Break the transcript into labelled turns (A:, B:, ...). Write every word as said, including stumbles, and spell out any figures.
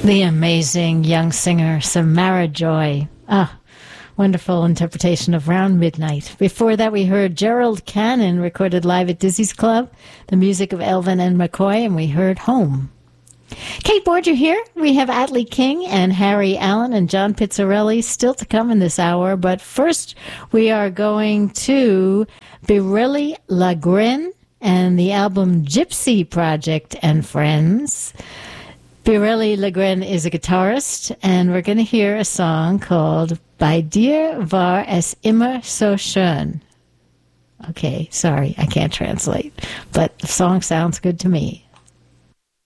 A: The amazing young singer Samara Joy. Ah, wonderful interpretation of Round Midnight. Before that, we heard Gerald Cannon recorded live at Dizzy's Club, the music of Elvin and McCoy, and we heard Home. Kate Borger here. We have Atlee King and Harry Allen and John Pizzarelli still to come in this hour, but first we are going to Biréli Lagrène and the album Gypsy Project and Friends. Biréli Lagrène is a guitarist, and we're going to hear a song called Bei dir war es immer so schön. Okay, sorry, I can't translate, but the song sounds good to me.